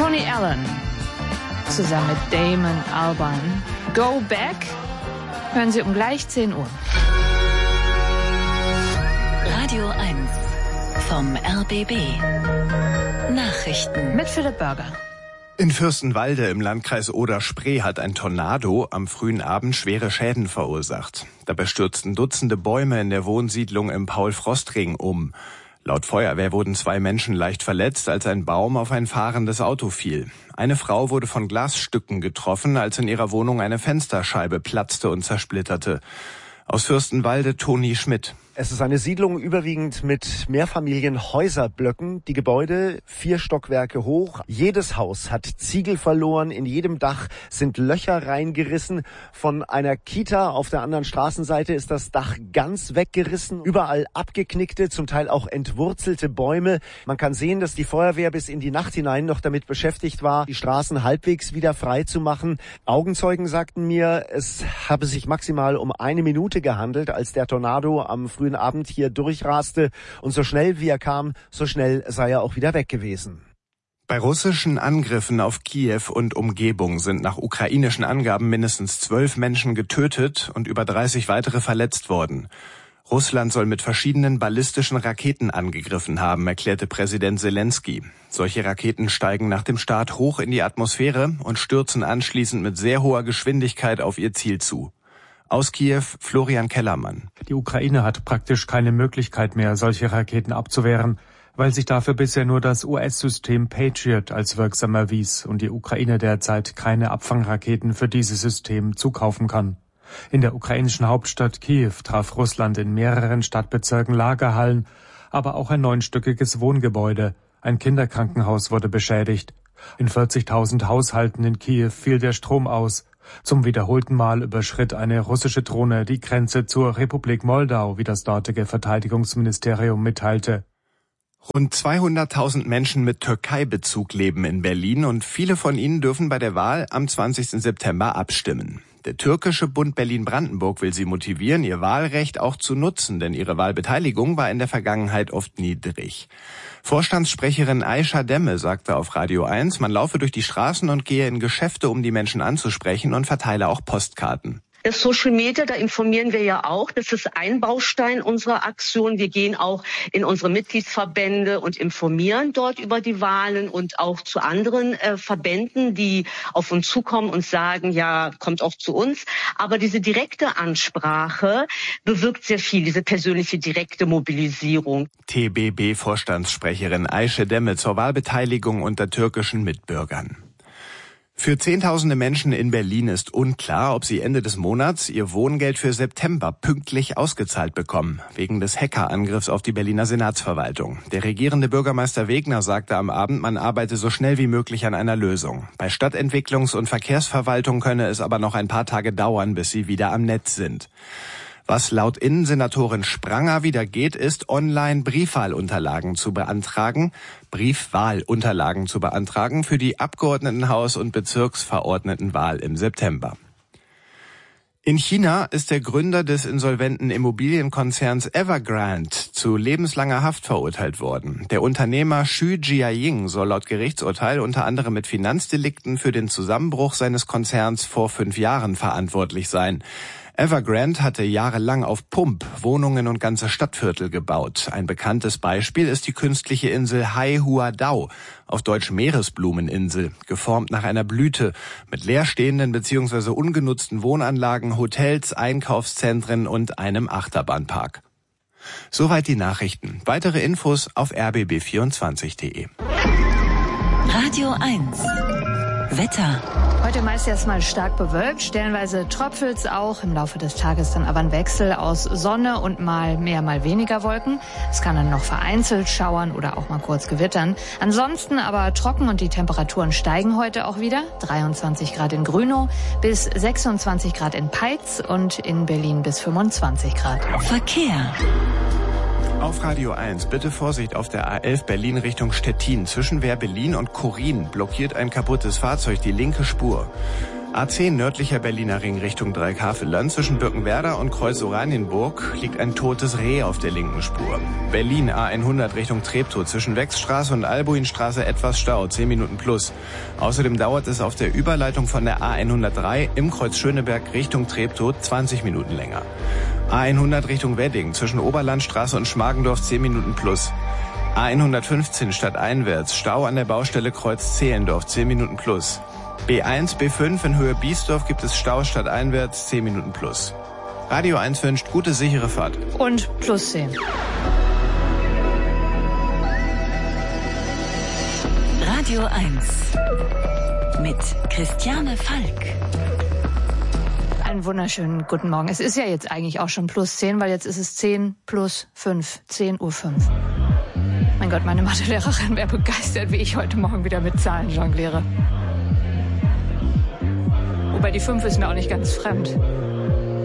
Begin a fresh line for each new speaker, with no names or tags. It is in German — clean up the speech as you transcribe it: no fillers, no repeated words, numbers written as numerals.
Tony Allen zusammen mit Damon Albarn. Go Back hören Sie um gleich 10 Uhr.
Radio 1 vom RBB. Nachrichten
Mit Philipp Börger.
In Fürstenwalde im Landkreis Oder-Spree hat ein Tornado am frühen Abend schwere Schäden verursacht. Dabei stürzten Dutzende Bäume in der Wohnsiedlung im Paul-Frost-Ring um. Laut Feuerwehr wurden 2 Menschen leicht verletzt, als ein Baum auf ein fahrendes Auto fiel. Eine Frau wurde von Glasstücken getroffen, als in ihrer Wohnung eine Fensterscheibe platzte und zersplitterte. Aus Fürstenwalde Toni Schmidt.
Es ist eine Siedlung überwiegend mit Mehrfamilienhäuserblöcken. Die Gebäude 4 Stockwerke hoch. Jedes Haus hat Ziegel verloren. In jedem Dach sind Löcher reingerissen. Von einer Kita auf der anderen Straßenseite ist das Dach ganz weggerissen. Überall abgeknickte, zum Teil auch entwurzelte Bäume. Man kann sehen, dass die Feuerwehr bis in die Nacht hinein noch damit beschäftigt war, die Straßen halbwegs wieder frei zu machen. Augenzeugen sagten mir, es habe sich maximal um 1 Minute gehandelt, als der Tornado am frühen Abend hier durchraste, und so schnell wie er kam, so schnell sei er auch wieder weg gewesen.
Bei russischen Angriffen auf Kiew und Umgebung sind nach ukrainischen Angaben mindestens 12 Menschen getötet und über 30 weitere verletzt worden. Russland soll mit verschiedenen ballistischen Raketen angegriffen haben, erklärte Präsident Selensky. Solche Raketen steigen nach dem Start hoch in die Atmosphäre und stürzen anschließend mit sehr hoher Geschwindigkeit auf ihr Ziel zu. Aus Kiew, Florian Kellermann.
Die Ukraine hat praktisch keine Möglichkeit mehr, solche Raketen abzuwehren, weil sich dafür bisher nur das US-System Patriot als wirksam erwies und die Ukraine derzeit keine Abfangraketen für dieses System zukaufen kann. In der ukrainischen Hauptstadt Kiew traf Russland in mehreren Stadtbezirken Lagerhallen, aber auch ein 9-stöckiges Wohngebäude. Ein Kinderkrankenhaus wurde beschädigt. In 40.000 Haushalten in Kiew fiel der Strom aus. Zum wiederholten Mal überschritt eine russische Drohne die Grenze zur Republik Moldau, wie das dortige Verteidigungsministerium mitteilte.
Rund 200.000 Menschen mit Türkei-Bezug leben in Berlin und viele von ihnen dürfen bei der Wahl am 20. September abstimmen. Der türkische Bund Berlin-Brandenburg will sie motivieren, ihr Wahlrecht auch zu nutzen, denn ihre Wahlbeteiligung war in der Vergangenheit oft niedrig. Vorstandssprecherin Aisha Demme sagte auf Radio 1, man laufe durch die Straßen und gehe in Geschäfte, um die Menschen anzusprechen, und verteile auch Postkarten.
Das Social Media, da informieren wir ja auch. Das ist ein Baustein unserer Aktion. Wir gehen auch in unsere Mitgliedsverbände und informieren dort über die Wahlen und auch zu anderen Verbänden, die auf uns zukommen und sagen, ja, kommt auch zu uns. Aber diese direkte Ansprache bewirkt sehr viel, diese persönliche direkte Mobilisierung.
TBB-Vorstandssprecherin Aisha Demme zur Wahlbeteiligung unter türkischen Mitbürgern. Für Zehntausende Menschen in Berlin ist unklar, ob sie Ende des Monats ihr Wohngeld für September pünktlich ausgezahlt bekommen, wegen des Hackerangriffs auf die Berliner Senatsverwaltung. Der regierende Bürgermeister Wegner sagte am Abend, man arbeite so schnell wie möglich an einer Lösung. Bei Stadtentwicklungs- und Verkehrsverwaltung könne es aber noch ein paar Tage dauern, bis sie wieder am Netz sind. Was laut Innensenatorin Spranger wieder geht, ist, online Briefwahlunterlagen zu beantragen für die Abgeordnetenhaus- und Bezirksverordnetenwahl im September. In China ist der Gründer des insolventen Immobilienkonzerns Evergrande zu lebenslanger Haft verurteilt worden. Der Unternehmer Xu Jiaying soll laut Gerichtsurteil unter anderem mit Finanzdelikten für den Zusammenbruch seines Konzerns vor 5 Jahren verantwortlich sein. Evergrande hatte jahrelang auf Pump Wohnungen und ganze Stadtviertel gebaut. Ein bekanntes Beispiel ist die künstliche Insel Haihuadao, auf Deutsch Meeresblumeninsel, geformt nach einer Blüte, mit leerstehenden bzw. ungenutzten Wohnanlagen, Hotels, Einkaufszentren und einem Achterbahnpark. Soweit die Nachrichten. Weitere Infos auf rbb24.de.
Radio 1 Wetter.
Heute meist erstmal stark bewölkt, stellenweise tröpfelt's auch, im Laufe des Tages dann aber ein Wechsel aus Sonne und mal mehr, mal weniger Wolken. Es kann dann noch vereinzelt schauern oder auch mal kurz gewittern. Ansonsten aber trocken und die Temperaturen steigen heute auch wieder. 23 Grad in Grünow bis 26 Grad in Peitz und in Berlin bis 25 Grad.
Verkehr.
Auf Radio 1, bitte Vorsicht auf der A11 Berlin Richtung Stettin. Zwischen Wehr-Berlin und Korin blockiert ein kaputtes Fahrzeug die linke Spur. A10 nördlicher Berliner Ring Richtung Dreieckhavelland. Zwischen Birkenwerder und Kreuz Oranienburg liegt ein totes Reh auf der linken Spur. Berlin A100 Richtung Treptow. Zwischen Wechsstraße und Albuinstraße etwas Stau, 10 Minuten plus. Außerdem dauert es auf der Überleitung von der A103 im Kreuz Schöneberg Richtung Treptow 20 Minuten länger. A100 Richtung Wedding. Zwischen Oberlandstraße und Schmargendorf 10 Minuten plus. A115 stadteinwärts. Stau an der Baustelle Kreuz Zehlendorf 10 Minuten plus. B1, B5 in Höhe Biesdorf gibt es Stau stadteinwärts 10 Minuten plus. Radio 1 wünscht gute, sichere Fahrt.
Und plus 10.
Radio 1 mit Christiane Falk.
Einen wunderschönen guten Morgen. Es ist ja jetzt eigentlich auch schon plus 10, weil jetzt ist es 10 plus 5, 10:05 Uhr. Mein Gott, meine Mathelehrerin wäre begeistert, wie ich heute Morgen wieder mit Zahlen jongliere. Wobei die 5 ist mir auch nicht ganz fremd.